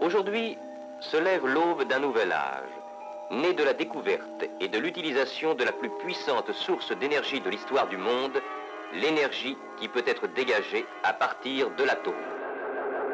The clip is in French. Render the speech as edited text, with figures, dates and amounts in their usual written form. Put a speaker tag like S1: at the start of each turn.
S1: Aujourd'hui se lève l'aube d'un nouvel âge, né de la découverte et de l'utilisation de la plus puissante source d'énergie de l'histoire du monde, l'énergie qui peut être dégagée à partir de l'atome.